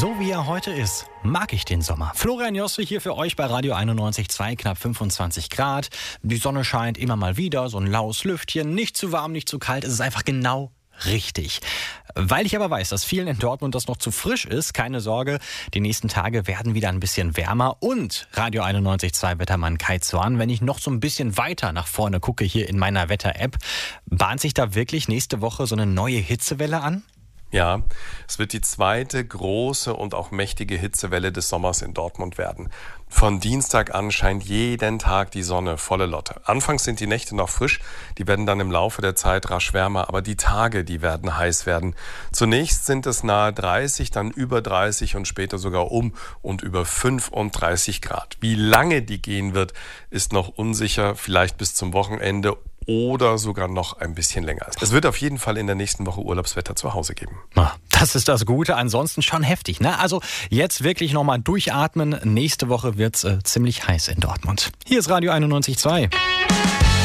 So wie er heute ist, mag ich den Sommer. Florian Josse hier für euch bei Radio 91.2, knapp 25 Grad. Die Sonne scheint immer mal wieder, so ein laues Lüftchen, nicht zu warm, nicht zu kalt. Es ist einfach genau richtig. Weil ich aber weiß, dass vielen in Dortmund das noch zu frisch ist, keine Sorge, die nächsten Tage werden wieder ein bisschen wärmer. Und Radio 91.2 Wettermann Kai Zorn, wenn ich noch so ein bisschen weiter nach vorne gucke hier in meiner Wetter-App, bahnt sich da wirklich nächste Woche so eine neue Hitzewelle an? Ja, es wird die zweite große und auch mächtige Hitzewelle des Sommers in Dortmund werden. Von Dienstag an scheint jeden Tag die Sonne volle Lotte. Anfangs sind die Nächte noch frisch, die werden dann im Laufe der Zeit rasch wärmer, aber die Tage, die werden heiß werden. Zunächst sind es nahe 30, dann über 30 und später sogar um und über 35 Grad. Wie lange die gehen wird, ist noch unsicher, vielleicht bis zum Wochenende oder sogar noch ein bisschen länger. Es wird auf jeden Fall in der nächsten Woche Urlaubswetter zu Hause geben. Das ist das Gute, ansonsten schon heftig, ne? Also jetzt wirklich nochmal durchatmen. Nächste Woche wird's ziemlich heiß in Dortmund. Hier ist Radio 91.2.